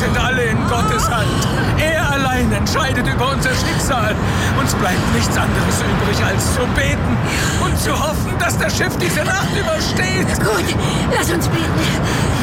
sind alle in Gottes Hand. Er allein entscheidet über unser Schicksal. Uns bleibt nichts anderes übrig, als zu beten und zu hoffen, dass das Schiff diese Nacht übersteht. Gut, lass uns beten.